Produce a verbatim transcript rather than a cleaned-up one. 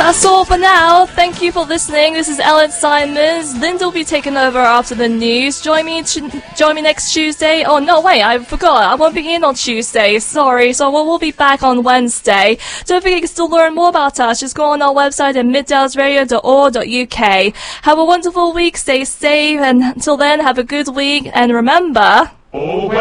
That's all for now. Thank you for listening. This is Ellen Simons. Linda will be taking over after the news. Join me join me next Tuesday. Oh, no, wait, I forgot. I won't be in on Tuesday. Sorry. So we'll, we'll be back on Wednesday. Don't forget to learn more about us. Just go on our website at middales radio dot org dot U K. Have a wonderful week. Stay safe. And until then, have a good week. And remember...